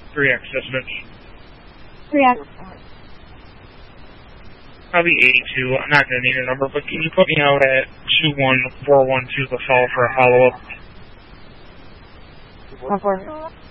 3X distance. 3X. Probably 82. I'm not going to need a number, but can you put me out at 21412 LaSalle for a follow-up? 1-4.